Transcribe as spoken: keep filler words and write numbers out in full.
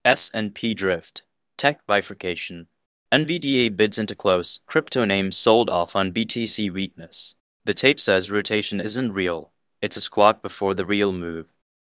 S and P drift. Tech bifurcation. N V D A bids into close. Crypto names sold off on B T C weakness. The tape says rotation isn't real. It's a squawk before the real move.